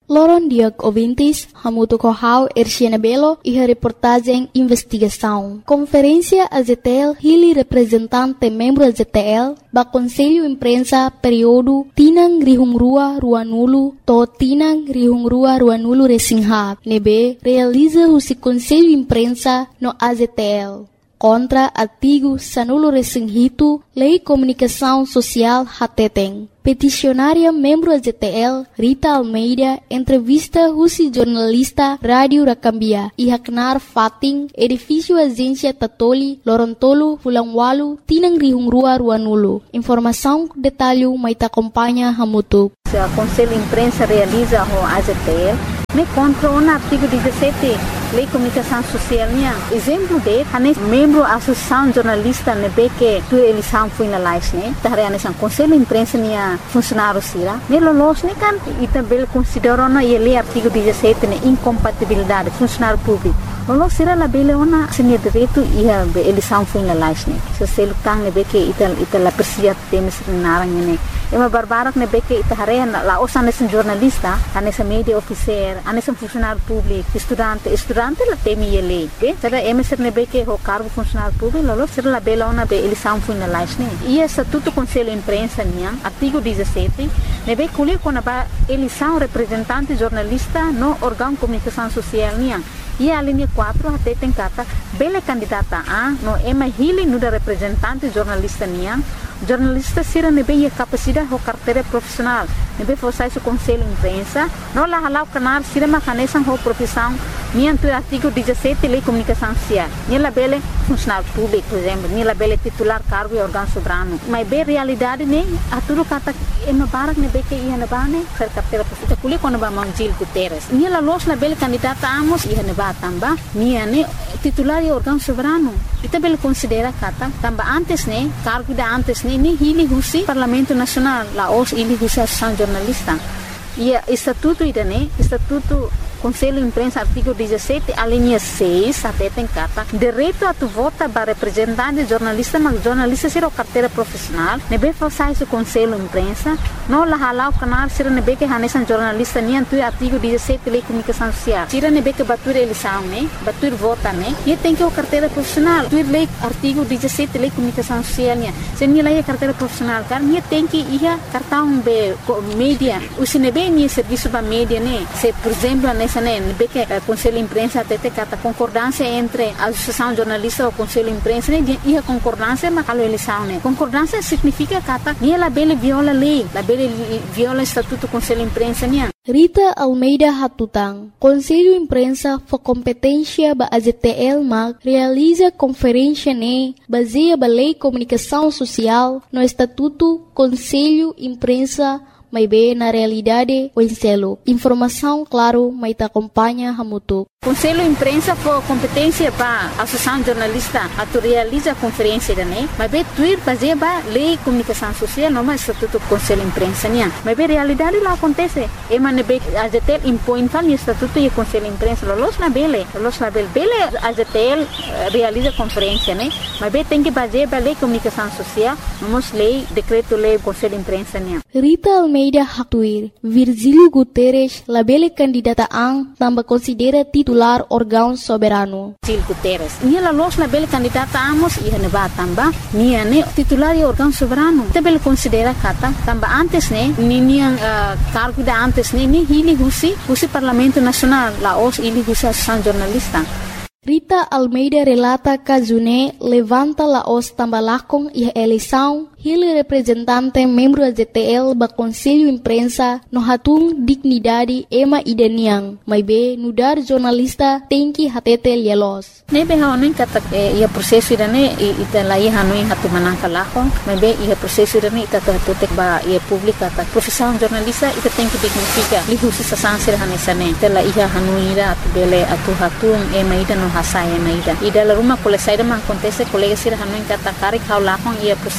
Loron Diag ouvintes, Hamuto Kohau, Erciana Belo e a reportagem Investigação. Conferência AZTL, Hili representante membro AZTL, ba Conselho Imprensa período Tinang Rihungrua Ruanulu, to Tinang Rihungrua Ruanulu Resinghat, nebe realiza o Conselho Imprensa no AZTL. Contra artigo Sanulo Resinghito, Lei Comunicação Social Hateteng. Peticionária membro AZTL, Rita Almeida, entrevista Rusi jornalista Rádio Rakambia e Haknar Fating, edifício Agência Tatoli, Lorontolo, Fulangwalu, Tinang Rihungrua Ruanulu. Informação, detalhe, maita acompanha Hamutu. O Conselho Imprensa realiza o AZTL, me contra o artigo 17, Lei Comunicação Social. Exemplo de, membro da Associação Jornalista, que tu eleição foi na live, né? O Conselho Imprensa funcionário sira. Nelos ne kan também considera na lei artigo 17 ne incompatibilidade funcionário público. Lolo sira la bele ona senia direito e a eleição foi na live, né? Se você lutar ne que ita la persia temes narang ne. Ema barbarak ne que ita hare la osa nesse jornalista, nesse media officer, nesse funcionário público, estudante la temi lei. Será emeser ne que o cargo funcionário público, lolo sira la bele ona be eleição foi na live, né? E estatuto Conselho Imprensa niang artigo 17, nebe kulir kona ba eleição representante jornalista no órgão comunicação social niang. E a linha 4 até tem kata bele candidata a no ema hili nuda representante jornalista niang. Jornalista sira nebe a capacidade ou carteira profissional. Nebe fossai o Conselho Imprensa, no la halau canar sira macanesan ou profissão niang tu artigo 17 Lei Comunicação Social. Nila bele funcionário público, por exemplo, nila bele titular cargo e órgão soberano. Mas bem realidade ne a tudo kata ema barak nebe que ia na bane ser carteira profissional. Kulir quando ba Manjil Guterres. Nila los na bele candidata amos ia na ba tamba nia ne titular e órgão soberano. Ita bele considera kata tamba antes ne cargo da antes ne ni hili husi Parlamento Nacional la os hili husi Associação Jornalista. E estatuto ida ne estatuto Conselho Imprensa artigo 17 a linha 6 até tem kata direito a tu vota para representante jornalista mas jornalista ser o carteira profissional nebe fossai o Conselho Imprensa no la halau canal sira nebe que hanesan jornalista ni tu artigo 17 Lei Comunicação Social sira nebe que batur eleição né batur vota né e tem que o carteira profissional tu lei artigo 17 Lei Comunicação Social né se ni lei carteira profissional kan ni tem que ia cartão be mídia o sinebe ni serviço ba mídia né se por exemplo que o Conselho Imprensa até tem a concordância entre a Associação Jornalista e o Conselho Imprensa e a concordância mas a eleição né concordância significa que ela bele viola a lei ela bele viola o estatuto do Conselho Imprensa né. Rita Almeida Hatutang, Conselho Imprensa for competência ba AZTL mag realiza conferência ne baseia ba Lei Comunicação Social no estatuto Conselho Imprensa mas bem na realidade o enselo. Informação, claro, mas te acompanha Hamutu. Conselho Imprensa for competência para a Associação Jornalista a tu realiza a conferência da né, mas bem tu ir fazer ba Lei Comunicação Social não mais estatuto Conselho Imprensa né, mas bem realidade lá acontece. E mas bem a ZTL impõe fal estatuto e Conselho Imprensa los na bele a ZTL realiza conferência né, mas bem tem que fazer ba Lei Comunicação Social, vamos lei decreto lei Conselho Imprensa né. Rita Almeida Hatuir, Virgílio Guterres, labele candidata ang tambah considera titular órgão soberano. Virgílio Guterres, nia los labele candidata amos ia neba tamba, nia ne titular e órgão soberano. Tabele considera kata tamba antes ne, nia cargo da antes ne, ni hili husi Parlamento Nacional, la os hili husi Associação Jornalista. Rita Almeida relata que June levanta la os tambalakong e eleição ele representante membro da ZTL ba Conselho Imprensa no hatung dignidade ema idaniang mas be nudar jornalista tem que hatete lielos nebe haonin kata ia prosesso idane ita lai hanuin hatu manangka lakong mas be ia prosesso idane ita hatete ba ia publika ta profissão jornalista ita tem que dignifica lihusi sasansir hanesane ita la ia hanuira bele atu hatung ema ida no hasaya na ida la rumah kole saida ma acontece colega sir hanuin kata karik hau lakong ia prosesso idane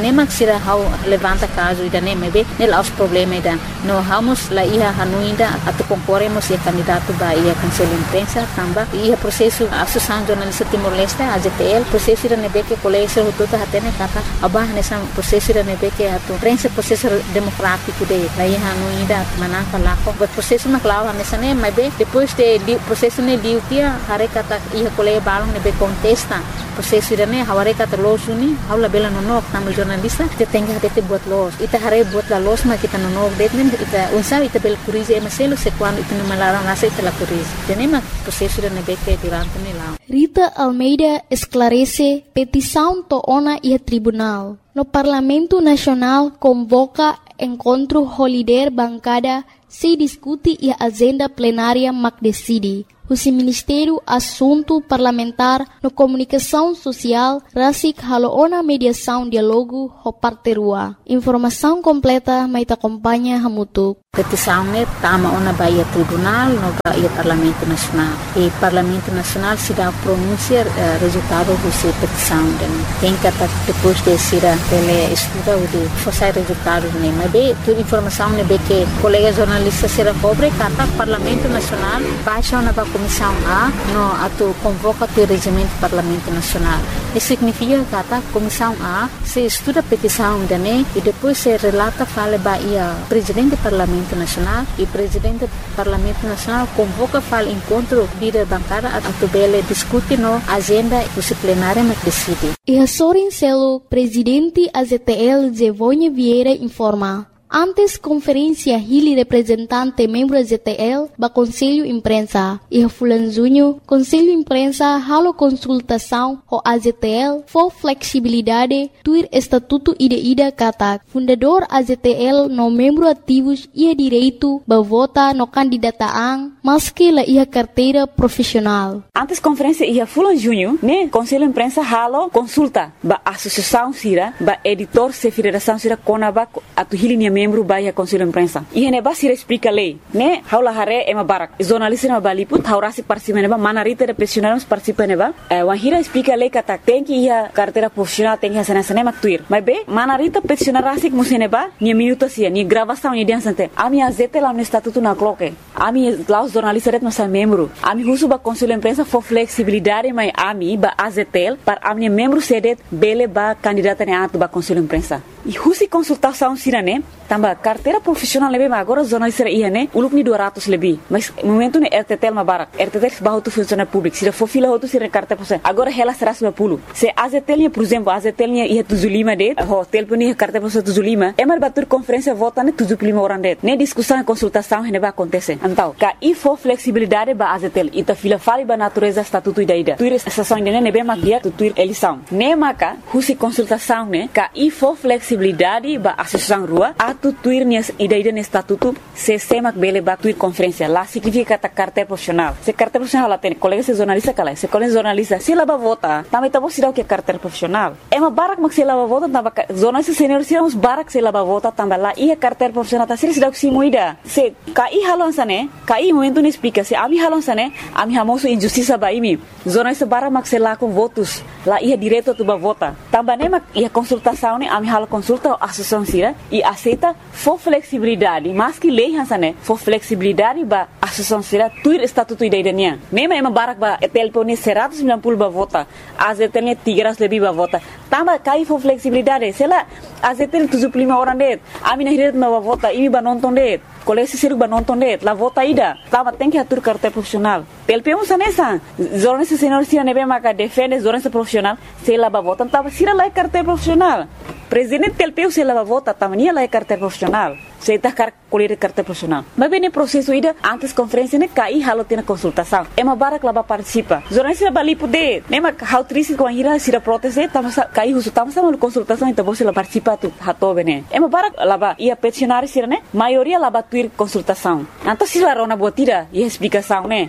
nem maxira how levanta caso ida nem mebe nel aos problema ida no vamos la ia hanuinda atu concorremos e candidato ba ia conselho imprensa tamba ia processo associação jornalista Timor-Leste AZTL processo ida nebe que colégio tudo hatene kata abah nessa processo ida nebe que atu prensa processo democrático de la ia hanuinda manaka lako o processo na clava nessa nem mebe depois de processo ne diu kia hare kata ia colégio balong nebe contesta processo ida ne haware kata los uni haula bela no tamal jornalista te tenga hate buat los ita hare buat la los ma kita no detmen ita unsa ita bel curize maselo se quando ita no malara nasa ita la curize tenema processo ida nebe que durante ne lá Rita Almeida esclarece petição toona e tribunal. No Parlamento Nacional convoca encontro holiday bancada se discute e agenda plenária macdecide. O Ministério Assunto Parlamentar no Comunicação Social Rasik Haloona Mediação Diálogo Hoparterua. Informação completa mais acompanha Hamutuk. Petição ne tama ona baia tribunal no baia Parlamento Nacional. E Parlamento Nacional se dá pronúncia resultado dessa petição. Tem que depois de ser ele estuda o de forçar resultados ne. Mas bem, toda informação ne bem que colega jornalista será cobre kata Parlamento Nacional baixa na Comissão A no ato convoca o regimento do Parlamento Nacional. Isso significa que Comissão A se estuda a petição dane e depois se relata fala baia presidente do Parlamento Nacional e presidente do Parlamento Nacional convoca fala encontro líder bancada a tubele discute no agenda plenária mas decide. E a Sorin Celo, presidente AZTL Zevonha Vieira informa. Antes conferência Hili representante membro AZTL ba Conselho Imprensa e a Fulanzunho Conselho Imprensa halo consultação o AZTL for flexibilidade tuir estatuto ida kata fundador AZTL no membro ativos ia direito ba vota no candidataan maski la ia carteira profissional. Antes conferência ia Fulanzunho né Conselho Imprensa halo consulta ba associação sira ba editor se federação sira konaba atu Hili membro baia Conselho Imprensa. E ne basira explica lei, né? Haula hare ema barak. Jornalista na baliput haurasi participa neba manarita de profissionais participa neba. Wahira explica lei kata tem que ia carteira profissional tem que sana maktuir. Mas be manarita profissional rasik museneba ni minuto sia ni gravação ni dia sante. Ami azete lá no estatuto na cloque. Ami lá os jornalistas ret nossa membro. Ami husu ba Conselho Imprensa for flexibilidade mas ami ba azetel para ami membro sedet bele ba candidata ne atu ba Conselho Imprensa. E husi consultação sirane tamba carteira profissional lebe mas agora jornalista ia né uluk ni 200 lebih mas momento ne RTTL ma barak RTTL bah tu funcionário público se for fila outro se carteira profissional agora ela será 10 se AZTL por exemplo AZTL ia tuzulima de hotel puni carteira profissional tuzulima é mar batur conferência vota ne tuzulima orang det ne discussão e consultação ne vai acontecer então ka e for flexibilidade ba AZTL ita fila fali ba natureza estatuto ida tuir estação de ne be ma dia tuir eleição ne maka husi consultação ne ka e for flexibilidade ba associação rua atu tuir nias ida no estatuto se semak bele ba tuir conferência lá significa ta carteira profissional se carteira profissional lá tem colega se jornalista kala se colega jornalista se lá ba vota também tá você dá o que carteira profissional é uma barak mak se lá ba vota tamba jornalista senior se uns barak se lá ba vota tamba lá e a carteira profissional tá se dá o que se moida se kai halon sane kai momento ne explica se ami halon sane ami hamoso injustiça ba imi jornalista barak mak se lá com votos lá ia direito tu ba vota tamba ne mak ia consultação ne ami halo consulta a associação sira e aceita for flexibilidade mas que lei hansane for flexibilidade ba associação sira tuir estatuto idaiania mesmo ema barak ba telpone 190 ba vota azetelnya 300 lebih ba vota tamba kai for flexibilidade sela azetel 75 orang det amina hiret ba vota ini ba nonton det kolesi siru ba nonton det la vota ida tamba tem que atur carteira profissional telpeu sanesa jornalista senior sira nebe maka defende jornalista profissional sela ba vota tamba sira la carteira profissional presidente telpeu se lava vota tamania la carteira profissional se tá colher carteira profissional mas bem no processo ida antes conferência ne cai halo tem consultação é uma barak lava participa jornalista bali poder nem ma how triste com a ira se da proteste tamo cai husu tamo sama consultação então você la participa tu hato bene é uma barak lava ia peticionário sira ne maioria lava tuir consultação então se la rona botira e explicação ne bem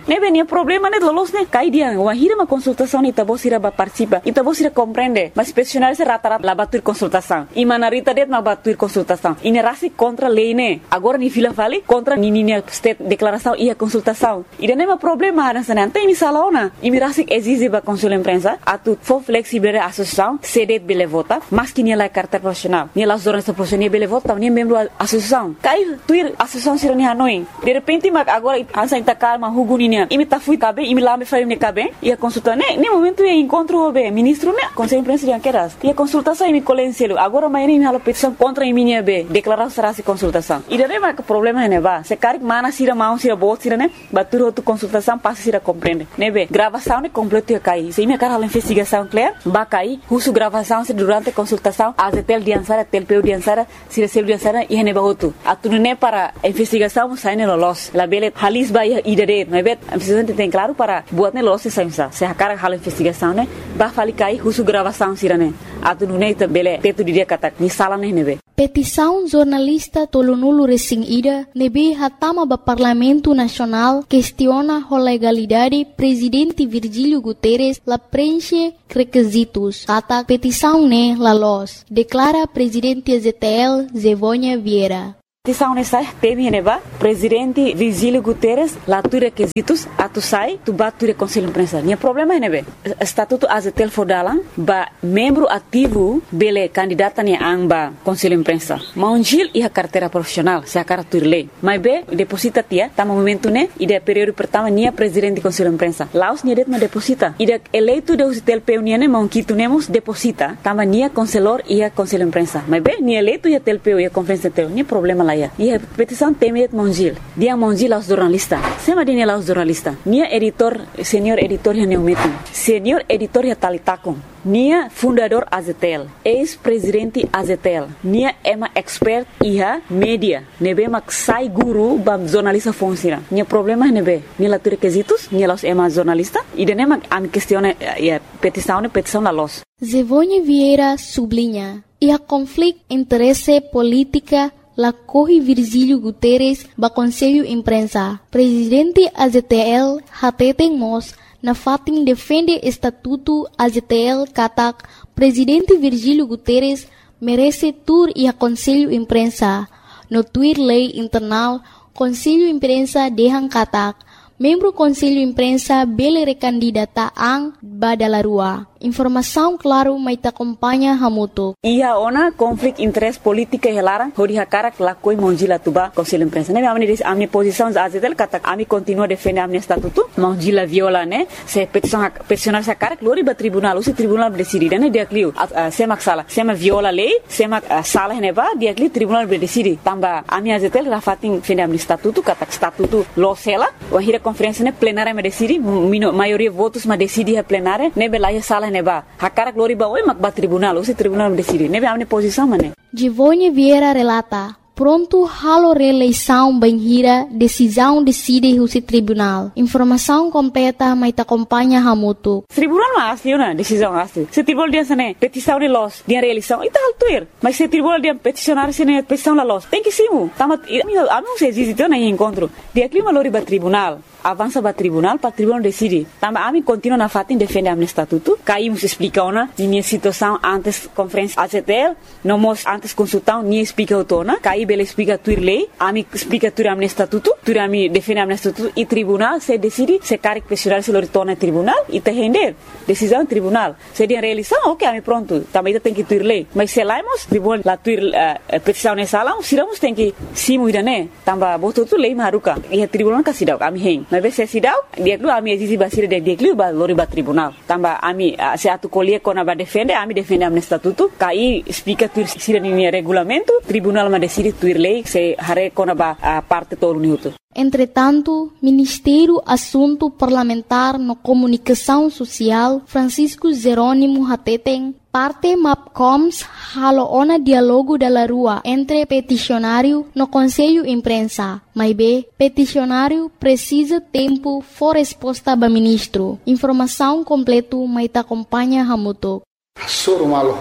problema né lolos né cai dia wahira uma consultação ita bosira ba participa ita bosira compreende mas peticionário se rata la batur consultação e manarita det ma batur consultação ine rasi contra lei né agora ni fila vale contra nininha state declaração e a consultação e não é um problema ana sana tem misalona e me rasi exige ba consul imprensa atu for flexible a associação cede bele vota mas que ni la carta profissional ni la zona profissional bele vota ni membro associação cai tuir associação sirani hanoi de repente mas agora ansa ita calma huguninya e me tá fui cabe e me lá me faz me cabe e a consulta né momento é encontro o ministro né conselho imprensa de anqueras e a consultação e me colencielo agora mas nem me hala petição contra a minha be declarar será se consultação e daí mas problema é va se caric mana sira mão sira bot sira né batur outro consultação passa sira compreende né be gravação né completo ia cair se minha cara a investigação clear ba cair uso gravação se durante consultação a tel diansara tel peu diansara sira sel diansara e ne ba outro atune para investigação sai ne los la bele halis ba idade não é bet a investigação tem claro para buat ne los se a cara hala investigação né ba fali cair uso gravação sira né atune bele teto dia kata ni sala ne be petição jornalista tolonulu resing ida nebe hatama ba Parlamento Nacional questiona a legalidade presidente Virgílio Guterres la preenche requisitos kata petição ne la los declara presidente ZTL Zevônia Vieira. Petição nessa teme neba presidente Virgílio Guterres lá tu requisitos atu sai tu bature conselho imprensa nem problema nebe estatuto azetel fodalan ba membro ativo bele candidata ne amba conselho imprensa maungil e a carteira profissional se a cartur lei mas be deposita tia tá momento né e de período pertama nia presidente conselho imprensa laos nia det ma deposita e de eleito de azetel peuniane maunquito nemos deposita tama nia conselor e a conselho imprensa mas be nia eleito e a tel peu e a conferência tel nem problema lá e a petição temet mongil dia mongil aos jornalistas sema dia aos jornalistas nia editor senior editor ya neumetum senior editor ya talitakon nia fundador Azetel ex-presidente Azetel nia ema expert iha media nebe mak sai guru bam jornalista fonsira nia problema nebe nia la requisitos nia los ema jornalista e de nema am questione petição la los Zevônia Vieira sublinha e a conflito interesse política la corre Virgílio Guterres ba Conselho Imprensa. Presidente AZTL hateten mos na fatin defende estatuto AZTL katak Presidente Virgílio Guterres merece tur e a Conselho Imprensa. No tuir lei internal Conselho Imprensa dehang katak membro Conselho Imprensa bele recandidata ang badalarua. Informação claro mai ta acompanha hamuto. Ia ona conflict interest politika helara hori hakara lakoi monjila tuba Conselho Imprensa. Ne amni posição azetel kata ami continua defender amni estatuto monjila viola ne se peticionar sa cara glori ba tribunal o tribunal decide ne dia clio se maksala se ma viola lei se ma sala ne ba dia clio tribunal decide tamba ami azetel rafatin defender amni estatuto kata estatuto lo sela o hira conferência ne plenária me decide maioria votos ma decide a plenária ne belaya sala neba hakara glori ba oi mak ba tribunal o tribunal decide nebe amne posição mane Zevônia Vieira relata pronto halo reeleição banhira decisão decide o tribunal informação completa mai ta acompanha hamuto tribunal mas na decisão asli se tribunal dia sane petição de los dia reeleição e tal tuir mas se tribunal dia peticionar sene petição la los tem que simu tamat amo se existe na encontro dia clima lori ba tribunal avança para tribunal decide. Tamba ami continua na fatin defende amne estatuto. Caímos explica ona minha situação antes conferência AZTL, nomos antes consultão ni explica autona. Caí bela explica tuir lei, ami explica tuir amne estatuto, tuir ami defende amne estatuto e tribunal se decide se caric pessoal se lo retorna tribunal e te render decisão tribunal. Se dia realização, ok, ami pronto. Também tem que tuir lei. Mas se laimos tribunal la tuir petição nessa lá, siramos tem que simu idane. Tamba boto tu lei maruka. E tribunal kasidau ami hen. Mas se sidau dia dulu ami exige basir dia dulu ba lori ba tribunal tamba ami se atu colie kona ba defende ami defende amne estatuto kai explica tuir sira ni regulamento tribunal ma decide tuir lei se hare kona ba parte todo minuto. Entretanto, Ministério Assunto Parlamentar no Comunicação Social Francisco Jerônimo Hateten parte MAPCOMS halo ona dialogo da rua entre peticionário no Conselho Imprensa. Mas B, peticionário precisa tempo for resposta ba ministro. Informação completo mai ta acompanha hamuto. Sorumal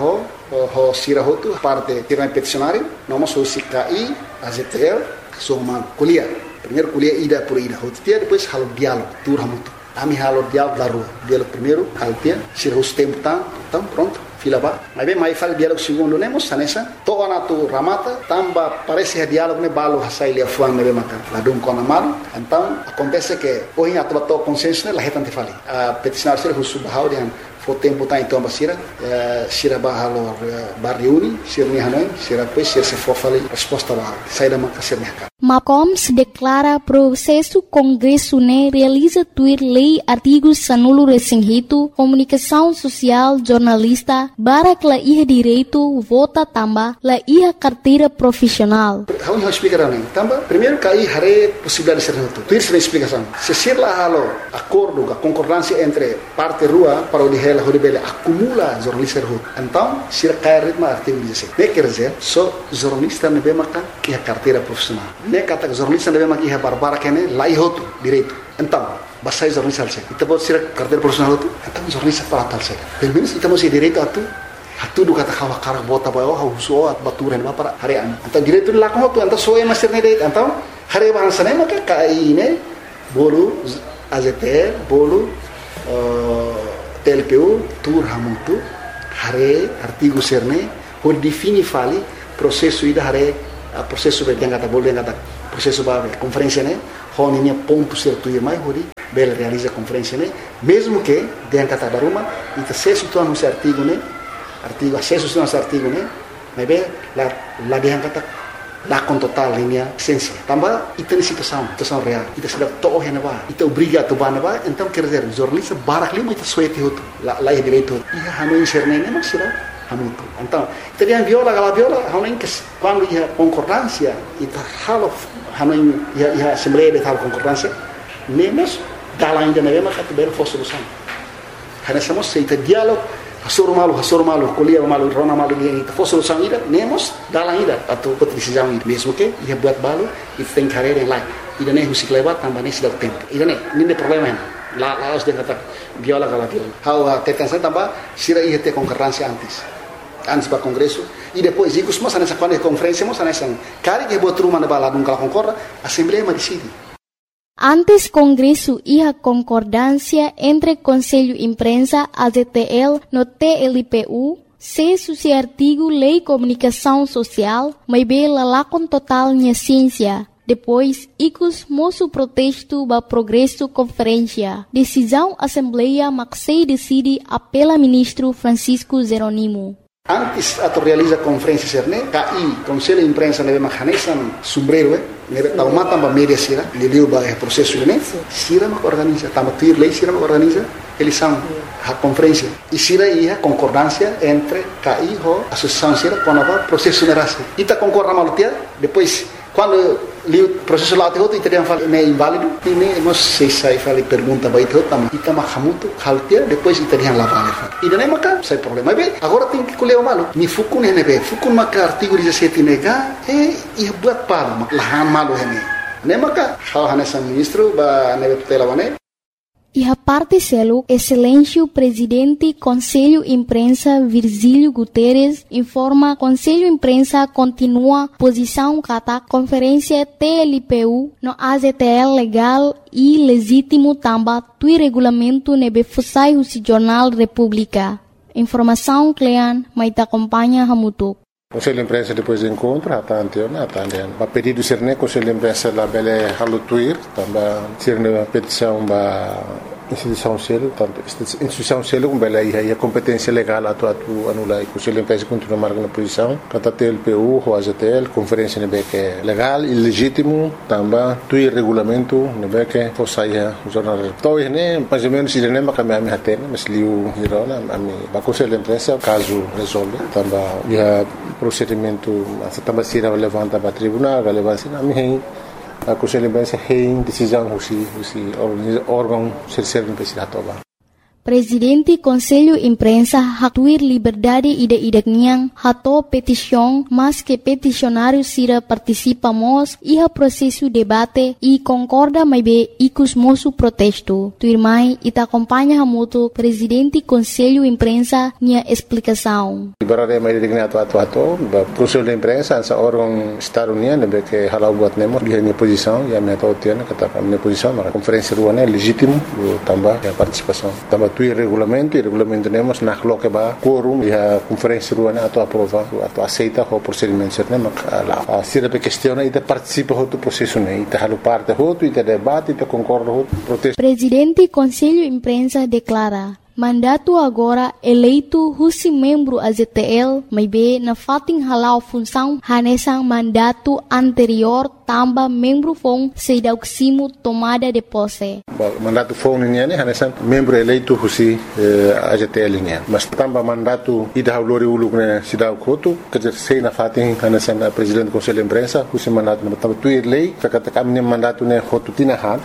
ho sirahotu parte tiran peticionário, nós o CKI, AZTL, sorumal kuliah. Primeiro kuliah ida por ida, depois halo diálogo, tur hamuto. a mi halo diálogo da rua. Diálogo primeiro, altia, se o tempo então pronto. Fila ba, mas bem mais faz diálogo segundo nemos sanessa, toda na tu ramata, tamba parece diálogo ne balo hasai lia fuang ne bemaka, la dum kona malu, então acontece que hoje a tua consenso ne la hetan te fali, a peticionar ser husu bahau dian, fo tempo tá então basira, sira bahalo barriuni, sir ni hanoi, sira pois sir se for fali resposta bahau, sai da maka sir ni haka. MACOMS declara processo Congresso ne realiza tuir lei artigos sanulo resinghito, comunicação social, jornalista, barak la iha direito, vota tamba, la iha carteira profissional. How you explicar nem? Tamba, primeiro cai hare possibilidade de ser reto. Tuir sem explicação. Se ser lá halo acordo, a concordância entre parte rua para o dihela horibele acumula jornalista reto. Então, se cai ritmo artigo 16. Ne quer dizer, só jornalista ne bemaka que a carteira profissional. Ne kata jornalista ne bemaka que a barbara que ne lá ihoto direito. Então, basai jornalista alse. Ita pode ser carteira profissional tu. Então jornalista para tal se. Pelo menos ita mesti direito atu. Hatu do kata kawa karak bota bayo hauso at baturen ba para harian. Então direito lá como tu, então soe master ne direito. Então hari bahasa ne maka kai ne bolu AZT bolu TLPU tur hamutu hari artigo serne por defini fali processo ida hari processo be yang kata bolu yang kata processo ba conferência ne honinya ponto certo e mais hori bel realiza conferência ne mesmo que yang kata daruma ita se situa no artigo ne artigo acesso nosso artigo né mas bem lá de kata lá com total linha essência também ita situação real ita sudah toh yang ba ita obriga tu ba ba então quer dizer jornalista barak lima ita suete hotu lá é direito ia hanu inserne ne mas sira hanu então terian viola hanu que quando ia concordância ita halo hanu ia assembleia de tal concordância nemos dalam ainda ne mas ata for solução hana somos seita diálogo Hasur malu, kuliah malu, rona malu dia itu. For solução ida, nemos dalam ida atau decisão ida. Mesmo que ia buat balu, itu tem carreira yang lain. Ida ne husik lewat tambah ne sudah tempo. Ida ne, ini problema. Lá os dia kata viola kala viola. How tetansa tambah sira ia ter concorrência antes para congresso e depois ikut mas nessa quando conferência mas nessa kali que buat rumah na bala dum kala concorda, assembleia ma decide. Antes Congresso iha concordância entre Conselho Imprensa, AZTL, no TLPU, se suci artigo Lei Comunicação Social, mas bela lá com total minha ciência. Depois, icus moço protesto ba progresso conferência. Decisão Assembleia Maxei decide apela ministro Francisco Zeronimo. Antes atau realiza conferência serne, KI, Conselho Imprensa nebe makanesan sombrero, nebe tau mata ba media sira, liliu ba processo ne, sira mak organiza, tama tuir lei sira mak organiza, eleição, a conferência. E sira ia concordância entre KI ho associação sira com a processo nerase. Ita concorda malutia, depois quando o processo lá te outro italiano fala é inválido, e nem nós sei sai fala pergunta vai ter também. Ita mahamuto haltia, depois italiano lá vale. E daí maca, sai problema. Bem, agora tem que colher o malo. Mi fukun hene be, fukun maca artigo 17 nega, e buat palo, lahan malo hene. Nem maca, hal hanesa ministro ba nebe tutela wane. E a parte selo, Excelêncio Presidente Conselho Imprensa Virgílio Guterres informa Conselho Imprensa continua posição kata conferência TLPU no AZTL legal e legítimo tamba tui regulamento nebe fusai o Jornal República. Informação Clean, mas te acompanha Hamutuk. Conselho Imprensa depois do encontro, a pedido ser ne Conselho Imprensa la bele halutuir, também ser ne petição ba instituição selo, tanto instituição selo com bele aí a competência legal atu anula e Conselho Imprensa continua marcando posição, kata TLPU ou AZTL, conferência ne que legal e legítimo, também tuir regulamento ne que fosse o jornal. Então ne mais ou menos ele nem macam a hatena, mas liu hirona a Conselho Imprensa caso resolve, também procedimento também se levanta para tribunal, relevância na minha a Conselho Imprensa tem decisão se órgão ser não precisa tomar. Presidente Conselho Imprensa hatuir liberdade ida-idakniang hato petição, mas que peticionário sira participamos iha processo debate e concorda mais bem icus moço protesto. Tuirmai ita acompanha hamuto Presidente Conselho Imprensa nia explicação. Liberdade mais digna atu Conselho de Imprensa essa órgão estado-uniano que halau buat nemo dia minha posição e a minha tautiana kata minha posição na conferência ruana legítimo tambah a participação tambah tu regulamento temos na que ba quorum e a conferência ruana atu aprova atu aceita o procedimento certo mak lá se a questiona e participa do processo né e halu parte hoto e debate e concorda hoto protesto. Presidente Conselho Imprensa declara mandato agora eleito husi membro AZTL may be na fating halau função hanesang mandato anterior tamba membro fong sedauksimo tomada de posse. Mandato fong niya hanesang membro eleito husi AZTL niya. Mas tamba mandato ida haulori uluk na sidaw koto kajer sei na fating hanesang presidente Conselho Imprensa husi mandato na tamba tuir lei kakatakam ni mandato ne hotu tinahan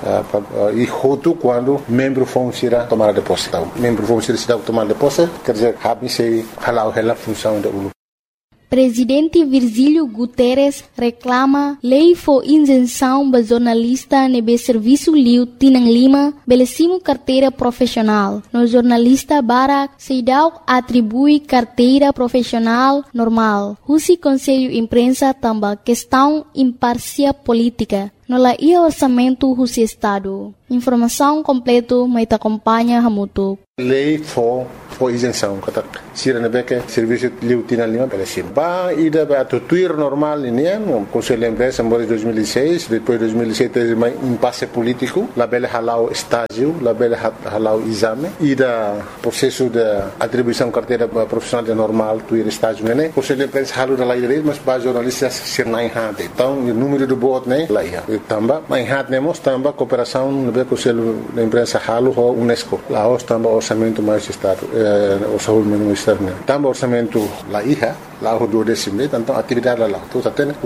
e hotu quando membro fong sira tomada de posse. Membro vamos ser cidade tomar de posse, quer dizer, cabe se halau a função da ULU. Presidente Virgílio Guterres reclama lei for isenção ba jornalista nebe serviço liu tinang lima belecimo carteira profissional. No jornalista Barak Seidau atribui carteira profissional normal. Husi Conselho Imprensa tamba questão imparcial política. No la ia orçamento husi Estado. Informação completo mai ta acompanha hamutu. Lei for isenção kata sira nebeke serviço liu tinang lima belecimo. Ba ida ba tuir normal ini no Conselho de Imprensa em 2006, depois 2006 teve mais impasse político, la bela halau estágio, la bela halau exame, ida processo de atribuição carteira profissional de normal, tuir estágio né. Conselho de Imprensa halu da lei mas ba jornalistas ser na hante. Então o número de bot né lá ia. Tamba mai hat nemos tamba cooperação no Conselho de Imprensa halu ho UNESCO. Lá os tamba orçamento mais estado, orçamento externo. Tamba orçamento lá ia. Lá o 12 então atividade lá tudo até o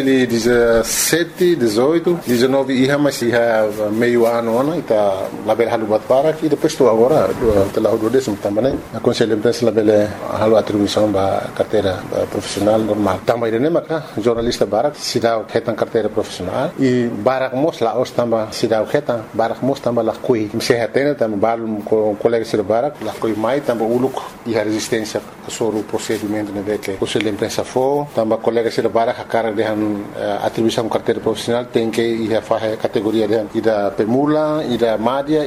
2017 18 19 ia mas ia meio ano né tá lá bel halu bat para e depois estou agora lá o 12 também a Conselho de Imprensa lá bel halu atribuição ba carteira profissional normal também né maka jornalista barak sidau ketan carteira profissional e barak mos lá os tamba sidau ketan barak mos tamba lá coi se hatena tamba balum com colega sir barak lá coi mai tamba uluk e a resistência sobre o procedimento né que Conselho de Imprensa for, também colega se bara a cara de atribuição carteira profissional tem que ir a fazer categoria de ida pemula, ida média,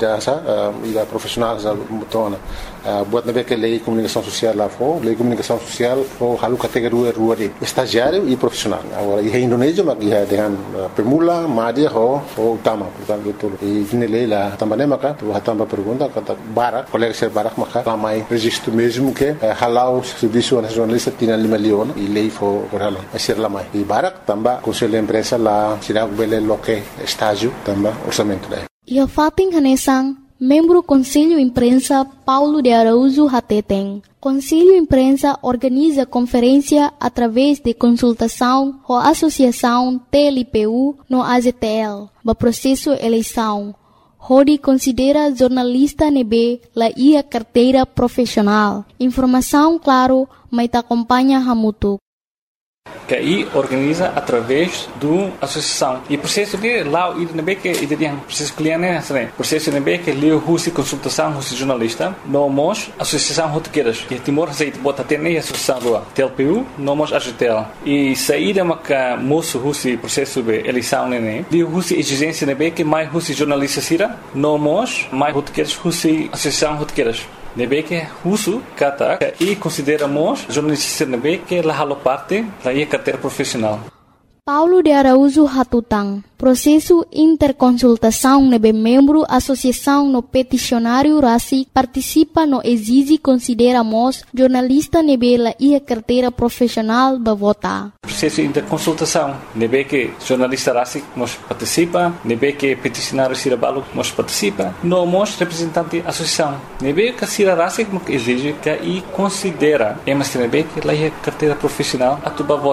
ida profissional za mutona. Buat nabe que lei comunicação social lá for, lei comunicação social for halu categoria rua de estagiário e profissional. Agora e Indonésia mas ia dengan pemula, média ou utama, portanto tudo. E vine lei lá também maka, tu também pergunta kata bara, colega se bara maka ramai registro mesmo que halau serviço nacional tinha 5 milhões e lei foi correla a ser lá mais e barak também Conselho de Imprensa lá sirag bele loque estágio também orçamento daí e a fating hanesang membro Conselho Imprensa Paulo de Araújo Hateteng. Conselho Imprensa organiza conferência através de consultação com a Associação TLPU no AZTL, para processo eleição. Hodi considera jornalista nebe la ia carteira profissional. Informação claro, mas te acompanha hamutu. Que aí organiza através do associação e processo que lá o nebe que ideia processo cliente né processo nebe que leu husi consultação husi jornalista nomos associação rotequeiras que Timor Receita bota ter nem associação do TLPU nomos AGTL e saída maca moço husi processo de eleição né leu husi exigência nebe que mais husi jornalista sira nomos mais rotequeiras husi associação rotequeiras nebe que husu kata e consideramos jornalista nebe que la halo parte da ia carteira profissional. Paulo de Araújo Hatutang. Processo interconsultação nebe membro associação no peticionário RACI participa no exige consideramos jornalista nebe la ia carteira profissional ba vota. Processo interconsultação nebe que jornalista RACI nos participa, nebe que peticionário Sirabalo nos participa, nomos representante associação. Nebe que Sira RACI exige que e considera, mas nebe que la ia carteira profissional a tuba vota.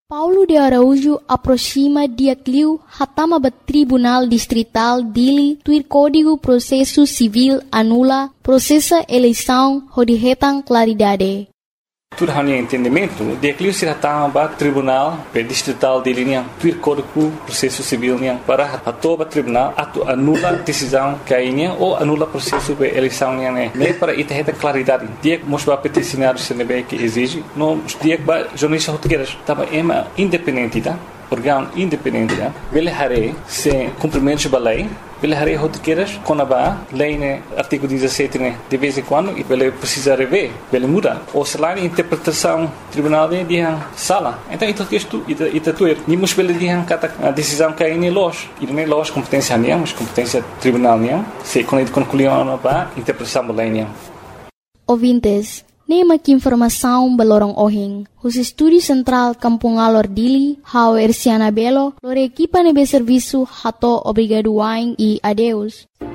Paulo de Araújo aproxima dia cliu hatama ba Tribunal Distrital dili tuir Código Processo Civil anula processa eleição rodihetang claridade. Tudo hanya entendimento, dia cliu se hatama ba Tribunal Distrital dili niang tuir Código Processo Civil niang para hatoba tribunal atu anula decisão kainya ou anula processo de eleição niang ne para itaheta claridade. Dia mosba peticionário senebe que exige no dia ba jornalista português tava ema independente tá órgão independente tá ele hare se cumprimento da lei ele hare rotiqueiras com a lei né artigo 17 né de vez em quando e ele precisa rever ele muda ou se lá interpretação tribunal de sala então isso que isto tuer nimos pela de cada decisão que é nelos e nem los competência nem mas competência tribunal nem se quando concluiu a interpretação da lei nem ouvintes. Nema que informação balorong ohing. Os Estúdio Central Kampung Alor Dili, hao Erciana Belo, lore equipa nebe serviço hato obrigado wain e adeus.